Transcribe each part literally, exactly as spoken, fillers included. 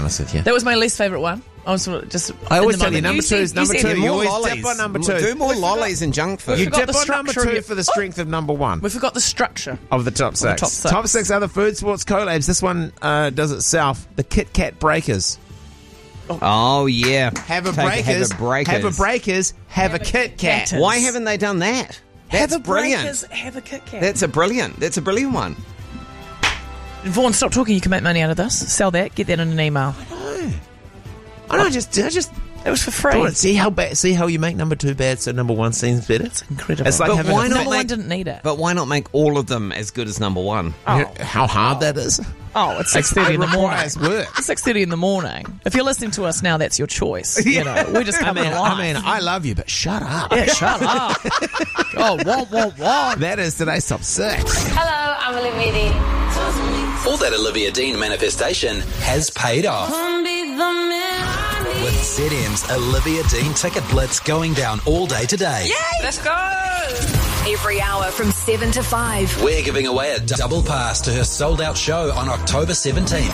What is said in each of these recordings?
honest with you. That was my least favourite one. I was sort of just. I always in the tell you, moment. number You two said- is number you two. said You more always lollies. dip on number two. Do more lollies and junk food. You forgot dip the on number structure of two your- for the strength of number one. We forgot the structure. Of the top six. top six. Top six other food sports collabs. This one uh, does itself. The Kit Kat Breakers. Oh, yeah. Have a Take- breakers. Have a breakers. Have a breakers. Have, a Kit Kat. Katters. Why haven't they done that? That's have a brilliant. Breakers, have a Kit Kat. That's a brilliant. That's a brilliant one. Vaughan, stop talking. You can make money out of this. Sell that. Get that in an email. I don't just. I just. It was for free. Go on, see how bad. See how you make number two bad, so number one seems better. It's incredible. It's like But having why a not Number make- one didn't need it. But why not make all of them as good as number one? You know how hard that is. Oh, it's six thirty in the morning. requires work. It's six thirty in the morning. If you're listening to us now, that's your choice. You know, we're just I coming mean, alive. I mean, I love you, but shut up. yeah, shut up. Oh, what, what, what? That is today's top six. Hello, I'm Olivia Dean. All that Olivia Dean manifestation has paid off. With Z M's Olivia Dean Ticket Blitz going down all day today. Let's go. Every hour from seven to five. We're giving away a double pass to her sold-out show on October seventeenth.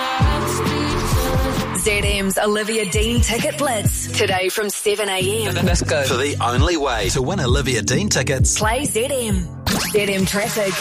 Z M's Olivia Dean Ticket Blitz. Today from seven a.m. Let's go. For the only way to win Olivia Dean tickets. Play Z M. Z M Traffic.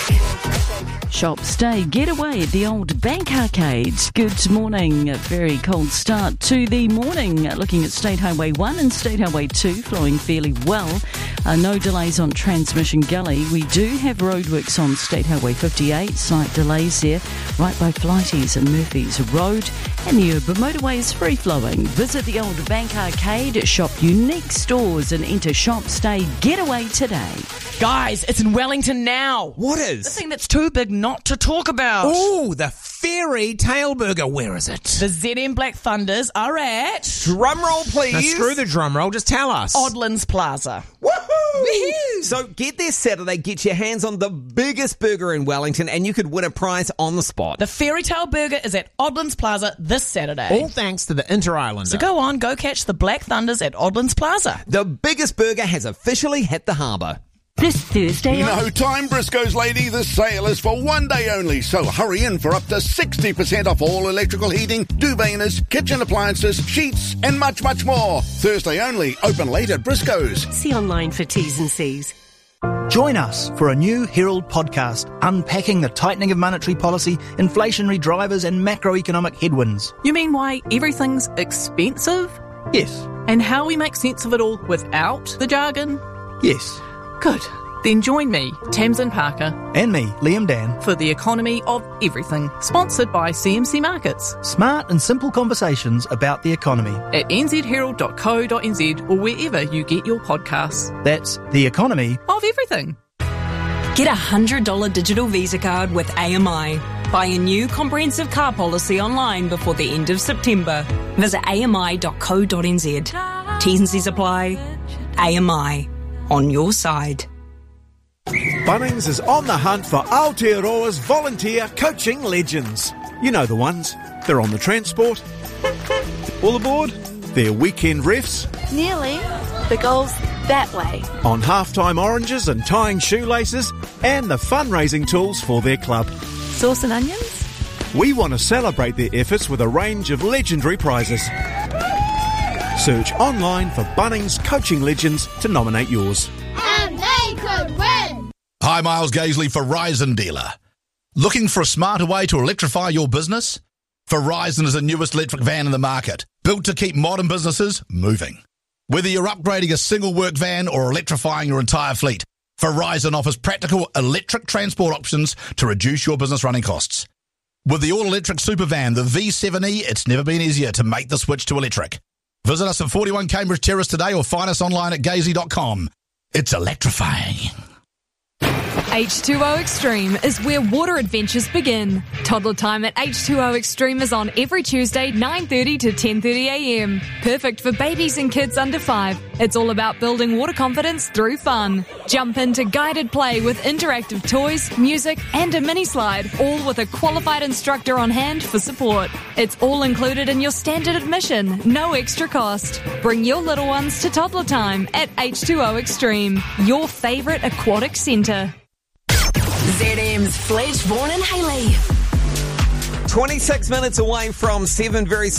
Shop Stay Getaway at the old Bank Arcade. Good morning. A very cold start to the morning. Looking at State Highway one and State Highway two flowing fairly well. Uh, no delays on Transmission Gully. We do have roadworks on State Highway fifty-eight. Slight delays there right by Flighties and Murphy's Road. And the urban motorway is free flowing. Visit the old Bank Arcade, shop unique stores and enter Shop Stay Getaway today. Guys, it's in Wellington now. What The is? thing that's too big not to talk about. Oh, the Fairy Tail Burger. Where is it? The Z M Black Thunders are at Drum roll, please. Now, screw the drum roll. Just tell us. Oddlands Plaza. Woohoo! So get there Saturday, get your hands on the biggest burger in Wellington, and you could win a prize on the spot. The Fairy Tale Burger is at Oddlands Plaza this Saturday. All thanks to the Inter-Islander. So go on, go catch the Black Thunders at Oddlands Plaza. The biggest burger has officially hit the harbour. This Thursday on No time, Briscoe's lady. The sale is for one day only, so hurry in for up to sixty percent off all electrical heating, duveiners, kitchen appliances, sheets, and much, much more. Thursday only, open late at Briscoe's. See online for T's and C's. Join us for a new Herald podcast unpacking the tightening of monetary policy, inflationary drivers and macroeconomic headwinds. You mean why everything's expensive? Yes, And how we make sense of it all without the jargon? yes. Good. Then join me, Tamsin Parker, And me, Liam Dan. for The Economy of Everything, sponsored by C M C Markets Smart and simple conversations about the economy. at n z herald dot co dot n z or wherever you get your podcasts. That's the economy. Of everything. Get a one hundred dollars digital Visa card with A M I. Buy a new comprehensive car policy online before the end of September. Visit a m i dot co dot n z. T's and C's apply. A M I. On your side. Bunnings is on the hunt for Aotearoa's volunteer coaching legends. You know the ones. They're on the transport. All aboard. They're weekend refs. Nearly. The goal's that way. On halftime oranges and tying shoelaces. And the fundraising tools for their club. Sauce and onions? We want to celebrate their efforts with a range of legendary prizes. Search online for Bunnings Coaching Legends to nominate yours. And they could win! Hi, Miles Gaisley for Verizon Dealer. Looking for a smarter way to electrify your business? Verizon is the newest electric van in the market, built to keep modern businesses moving. Whether you're upgrading a single work van or electrifying your entire fleet, Verizon offers practical electric transport options to reduce your business running costs. With the all-electric super van, the V seven E, it's never been easier to make the switch to electric. Visit us at forty-one Cambridge Terrace today or find us online at gazey dot com. It's electrifying. H two O Extreme is where water adventures begin. Toddler time at H two O Extreme is on every Tuesday, nine thirty to ten thirty a m. Perfect for babies and kids under five. It's all about building water confidence through fun. Jump into guided play with interactive toys, music, and a mini slide, all with a qualified instructor on hand for support. It's all included in your standard admission, no extra cost. Bring your little ones to toddler time at H two O Extreme, your favourite aquatic centre. Z M's Fledge, Vaughan and Hayley. twenty-six minutes away from seven, very